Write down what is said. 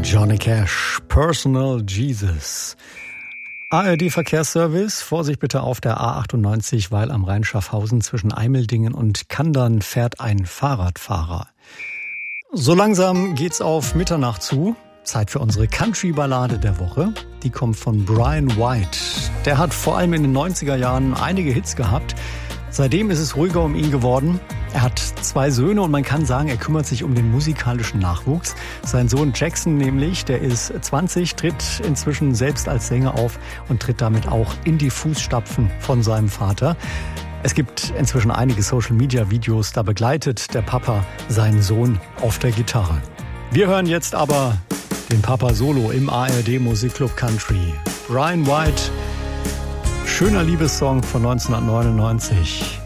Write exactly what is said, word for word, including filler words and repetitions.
Johnny Cash, Personal Jesus. A R D-Verkehrsservice, Vorsicht bitte auf der A achtundneunzig, weil am Rhein-Schaffhausen zwischen Eimeldingen und Kandern fährt ein Fahrradfahrer. So langsam geht's auf Mitternacht zu. Zeit für unsere Country-Ballade der Woche. Die kommt von Brian White. Der hat vor allem in den neunziger Jahren einige Hits gehabt. Seitdem ist es ruhiger um ihn geworden. Er hat zwei Söhne und man kann sagen, er kümmert sich um den musikalischen Nachwuchs. Sein Sohn Jackson nämlich, der ist zwanzig, tritt inzwischen selbst als Sänger auf und tritt damit auch in die Fußstapfen von seinem Vater. Es gibt inzwischen einige Social-Media-Videos, da begleitet der Papa seinen Sohn auf der Gitarre. Wir hören jetzt aber den Papa Solo im A R D Musikclub Country. Brian White, schöner Liebessong von neunzehnhundertneunundneunzig.